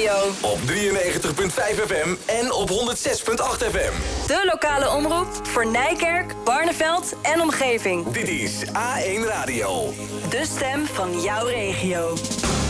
Radio. Op 93.5 FM en op 106.8 FM. De lokale omroep voor Nijkerk, Barneveld en omgeving. Dit is A1 Radio. De stem van jouw regio.